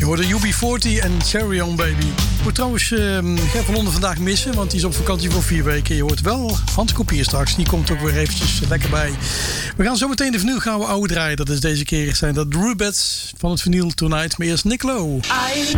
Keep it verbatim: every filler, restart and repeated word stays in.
Je hoorde U B veertig en Cherry On Baby. Ik moet trouwens uh, Ger van Londen vandaag missen, want die is op vakantie voor vier weken. Je hoort wel Hans Kopier straks, die komt ook weer eventjes lekker bij. We gaan zo meteen de vinyl gouden oude draaien. Dat is deze keer zijn dat Rubets van het Vinyl Tonight. Maar eerst Nick Lowe.